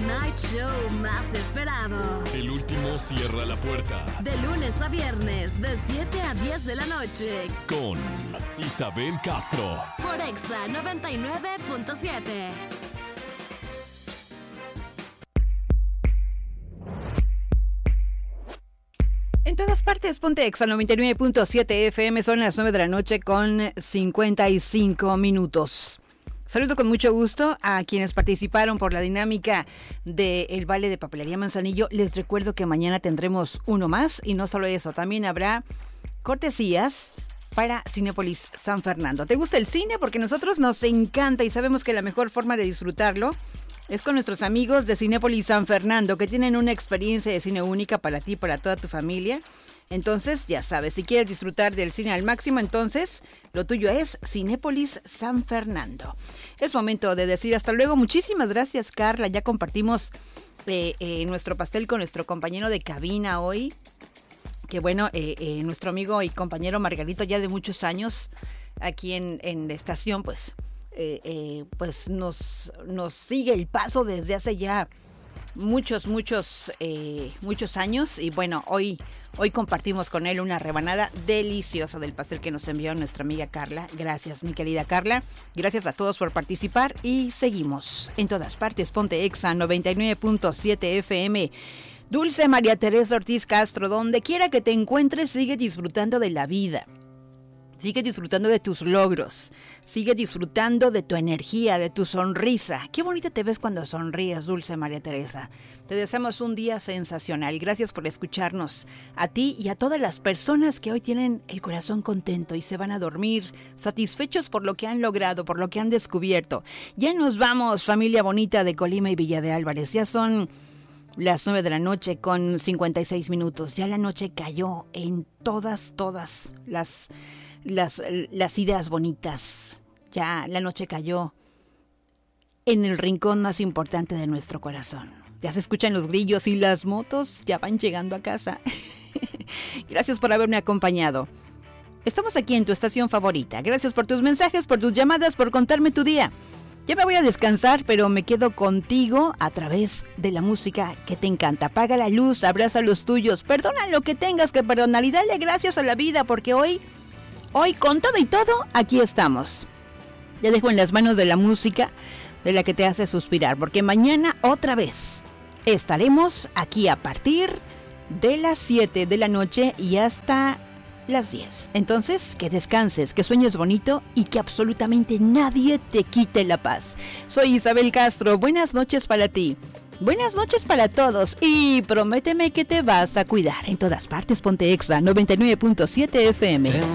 night show más esperado. El último cierra la puerta. De lunes a viernes, de 7 a 10 de la noche. Con Isabel Castro. Por Exa 99.7. En todas partes, ponte Exa 99.7 FM, son las 9 de la noche con 55 minutos. Saludo con mucho gusto a quienes participaron por la dinámica del Vale de Papelería Manzanillo. Les recuerdo que mañana tendremos uno más y no solo eso, también habrá cortesías para Cinépolis San Fernando. ¿Te gusta el cine? Porque a nosotros nos encanta y sabemos que la mejor forma de disfrutarlo es con nuestros amigos de Cinépolis San Fernando, que tienen una experiencia de cine única para ti y para toda tu familia. Entonces, ya sabes, si quieres disfrutar del cine al máximo, entonces lo tuyo es Cinépolis San Fernando. Es momento de decir hasta luego. Muchísimas gracias, Carla. Ya compartimos nuestro pastel con nuestro compañero de cabina hoy. Que bueno, nuestro amigo y compañero Margarito, ya de muchos años aquí en la estación, pues nos sigue el paso desde hace ya muchos años. Y bueno, hoy compartimos con él una rebanada deliciosa del pastel que nos envió nuestra amiga Carla. Gracias, mi querida Carla. Gracias a todos por participar y seguimos en todas partes. Ponte Exa 99.7 FM. Dulce María Teresa Ortiz Castro, donde quiera que te encuentres, sigue disfrutando de la vida. Sigue disfrutando de tus logros. Sigue disfrutando de tu energía, de tu sonrisa. Qué bonita te ves cuando sonríes, Dulce María Teresa. Te deseamos un día sensacional. Gracias por escucharnos. A ti y a todas las personas que hoy tienen el corazón contento y se van a dormir satisfechos por lo que han logrado, por lo que han descubierto. Ya nos vamos, familia bonita de Colima y Villa de Álvarez. Ya son las 9 de la noche con 56 minutos. Ya la noche cayó en todas las ideas bonitas. Ya la noche cayó en el rincón más importante de nuestro corazón. Ya se escuchan los grillos y las motos ya van llegando a casa. Gracias por haberme acompañado. Estamos aquí en tu estación favorita. Gracias por tus mensajes, por tus llamadas, por contarme tu día. Ya me voy a descansar, pero me quedo contigo a través de la música que te encanta. Apaga la luz, abraza a los tuyos, perdona lo que tengas que perdonar y dale gracias a la vida, porque hoy con todo y todo, aquí estamos. Te dejo en las manos de la música de la que te hace suspirar, porque mañana otra vez estaremos aquí a partir de las 7 de la noche y hasta las 10. Entonces, que descanses, que sueñes bonito y que absolutamente nadie te quite la paz. Soy Isabel Castro, buenas noches para ti. Buenas noches para todos y prométeme que te vas a cuidar. En todas partes, ponte Exa 99.7 FM.